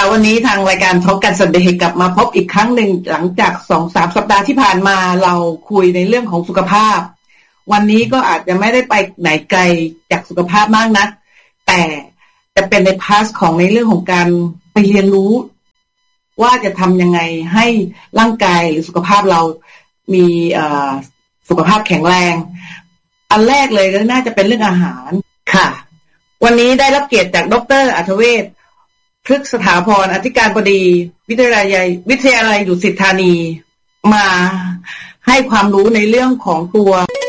วันนี้ทางรายการทอล์กกันสันเดย์กลับมาพบอีกครั้งหนึ่งหลังจาก 2-3 สัปดาห์ที่ผ่านมาเราคุยในเรื่องของสุขภาพวันนี้ก็อาจจะไม่ได้ไปไหนไกลจากสุขภาพมากนักแต่จะเป็นในพาร์ทของในเรื่องของการไปเรียนรู้ว่าจะทำยังไงให้ร่างกายหรือสุขภาพเรามีสุขภาพแข็งแรงอันแรกเลยก็น่าจะเป็นเรื่องอาหารค่ะวันนี้ได้รับเกียรติจากดร.อัธเวชพฤกษสถาพรอธิการบดีวิทยาลัยดุสิตธานีมาให้ความรู้ในเรื่องของตัว